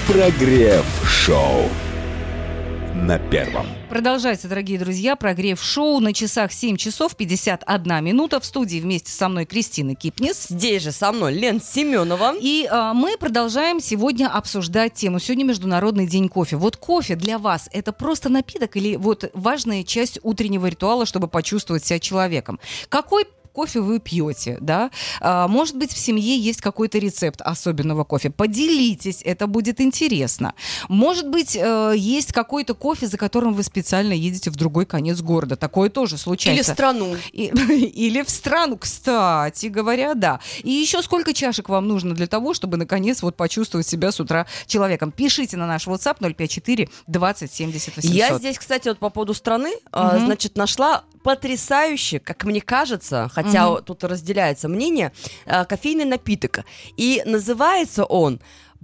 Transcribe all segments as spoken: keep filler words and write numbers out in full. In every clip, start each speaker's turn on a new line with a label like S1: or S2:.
S1: Прогрев-шоу на Первом.
S2: Продолжается, дорогие друзья, прогрев-шоу. На часах семь часов пятьдесят одна минута. В студии вместе со мной Кристина Кипнис.
S3: Здесь же со мной Лена Семенова.
S2: И а, мы продолжаем сегодня обсуждать тему. Сегодня Международный день кофе. Вот кофе для вас — это просто напиток или вот важная часть утреннего ритуала, чтобы почувствовать себя человеком? Какой кофе вы пьете, да? А, может быть, в семье есть какой-то рецепт особенного кофе. Поделитесь, это будет интересно. Может быть, э, есть какой-то кофе, за которым вы специально едете в другой конец города. Такое тоже случается.
S3: Или в страну.
S2: И, или в страну, кстати говоря, да. И еще сколько чашек вам нужно для того, чтобы, наконец, вот почувствовать себя с утра человеком? Пишите на наш WhatsApp ноль пять четыре двадцать семьдесят восемьсот.
S3: Я здесь, кстати, вот по поводу страны, угу. а, значит, нашла потрясающий, как мне кажется, хотя угу. тут разделяется мнение, а, кофейный напиток. И называется он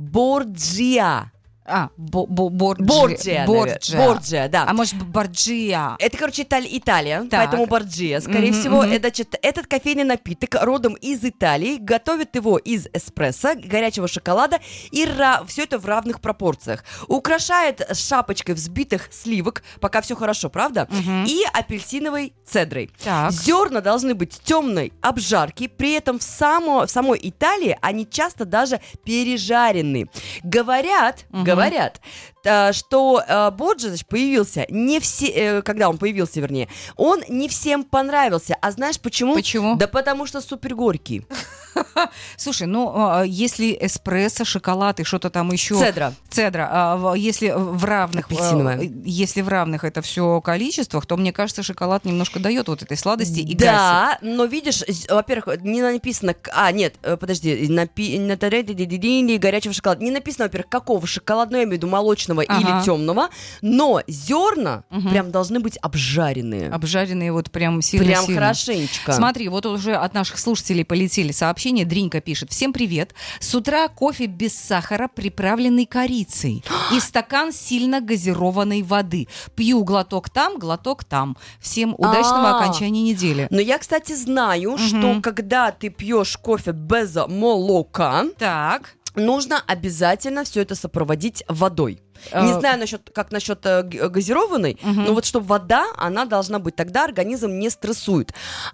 S3: Борджиа.
S2: А, бо- бо- борджи-
S3: Борджиа,
S2: Борджиа.
S3: Борджиа, да.
S2: А может, Борджиа?
S3: Это, короче, Итали- Италия,
S2: Так.
S3: поэтому Борджиа, скорее
S2: Мгм,
S3: всего.
S2: мгм.
S3: Это, значит, этот кофейный напиток родом из Италии, готовят его из эспрессо, горячего шоколада, и ра- все это в равных пропорциях. Украшает шапочкой взбитых сливок, пока все хорошо, правда?
S2: Мгм.
S3: И апельсиновой цедрой.
S2: Так.
S3: Зерна должны быть темной обжарки, при этом в, само, в самой Италии они часто даже пережаренные. Говорят,
S2: Мгм.
S3: говорят, а, что а, Борджиа, значит, появился не все, э, когда он появился, вернее, он не всем понравился. А знаешь почему?
S2: Почему?
S3: Да потому что супер горький.
S2: Слушай, ну, а, если эспрессо, шоколад и что-то там еще...
S3: Цедра.
S2: Цедра. а, в- Если в равных...
S3: Апельсиновая.
S2: а, Если в равных это все количествах, то, мне кажется, шоколад немножко дает вот этой сладости и гасит.
S3: Да, но видишь, з- во-первых, не написано... к- А, нет, э, подожди, напи... на таре- ди-ди-ди-ди, горячего шоколада. Не написано, во-первых, какого шоколадного, я имею в виду молочного
S2: Ага.
S3: или темного, но зерна
S2: Мгм.
S3: прям должны быть обжаренные.
S2: Обжаренные вот прям сильно-сильно.
S3: Прям хорошенечко.
S2: Смотри, вот уже от наших слушателей полетели сообщения. Дринка пишет: всем привет. С утра кофе без сахара, приправленный корицей. И стакан сильно газированной воды. Пью глоток там, глоток там. Всем удачного
S3: А.
S2: окончания недели.
S3: Но я, кстати, знаю,
S2: Мгм.
S3: что когда ты пьешь кофе без молока,
S2: Так.
S3: нужно обязательно все это сопроводить водой.
S2: Э,
S3: Не знаю, насчет, как насчет э, г- газированной,
S2: Мгм.
S3: но вот чтобы вода, она должна быть, тогда организм не стрессует.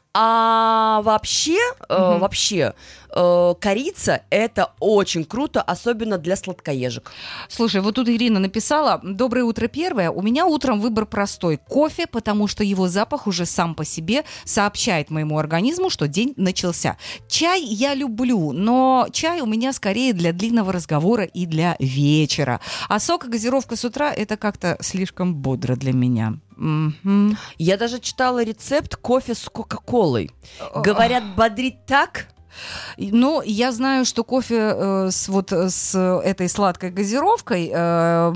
S3: А вообще, э,
S2: Мгм.
S3: вообще, э, корица — это очень круто, особенно для сладкоежек.
S2: Слушай, вот тут Ирина написала: доброе утро, первое. У меня утром выбор простой. Кофе, потому что его запах уже сам по себе сообщает моему организму, что день начался. Чай я люблю, но чай у меня скорее для длинного разговора и для вечера. А сок и газировка с утра — это как-то слишком бодро для меня. Мгм.
S3: Я даже читала рецепт кофе с Кока-Колой. Говорят, бодрит так.
S2: Ну, я знаю, что кофе э, с, вот, э, с этой сладкой газировкой э,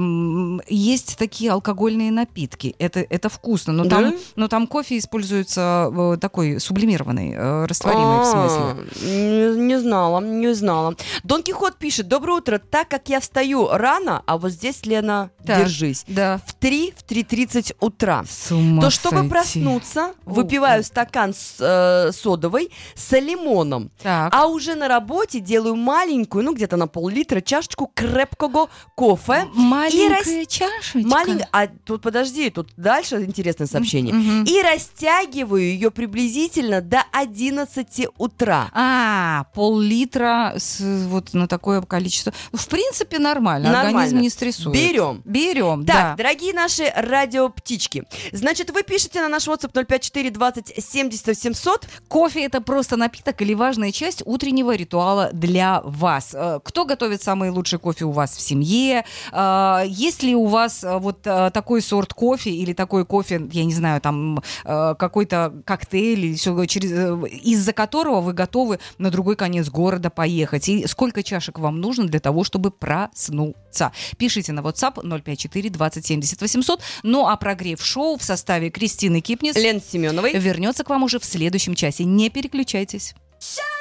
S2: м, есть такие алкогольные напитки. Это, это вкусно, но,
S3: Да?
S2: там, но там кофе используется э, такой сублимированный, э, растворимый в смысле.
S3: А, Не, не знала, не знала. Дон Кихот пишет: доброе утро. Так как я встаю рано, а вот здесь, Лена,
S2: Так.
S3: держись,
S2: Да.
S3: в три, в три тридцать утра,
S2: С ума
S3: то чтобы
S2: сойти.
S3: проснуться,
S2: О,
S3: выпиваю
S2: о.
S3: стакан с, э, содовой с лимоном.
S2: Так.
S3: А уже на работе делаю маленькую, ну где-то на пол-литра, чашечку крепкого кофе.
S2: Маленькая чашечка.
S3: Малень- А тут подожди, тут дальше интересное сообщение.
S2: Мгм.
S3: И растягиваю ее приблизительно до одиннадцати утра.
S2: А, пол-литра с, вот на такое количество. Ну, в принципе, нормально.
S3: Нормально.
S2: Организм не стрессует.
S3: Берем.
S2: Берем,
S3: Так,
S2: да.
S3: дорогие наши радиоптички, значит, вы пишете на наш WhatsApp ноль пять четыре двадцать семьдесят семьсот.
S2: Кофе — это просто напиток или важная часть утреннего ритуала для вас. Э, Кто готовит самый лучший кофе у вас в семье? Э, Есть ли у вас э, вот э, такой сорт кофе или такой кофе, я не знаю, там э, какой-то коктейль, или всё, через, э, из-за которого вы готовы на другой конец города поехать? И сколько чашек вам нужно для того, чтобы проснуться? Пишите на WhatsApp ноль пять четыре двадцать семьдесят восемьсот. Ну а прогрев шоу в составе Кристины Кипнис
S3: Лен Семеновой.
S2: вернется к вам уже в следующем часе. Не переключайтесь.
S4: Shine